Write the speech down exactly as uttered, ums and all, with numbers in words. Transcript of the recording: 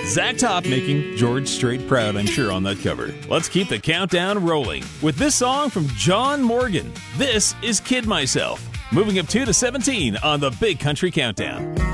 Zach Top making George Strait proud, I'm sure, on that cover. Let's keep the countdown rolling with this song from John Morgan. This is Kid Myself. Moving up two to seventeen on the Big Country Countdown.